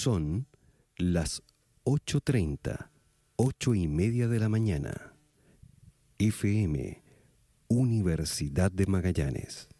Son las 8:30, 8:30 de la mañana. FM, Universidad de Magallanes.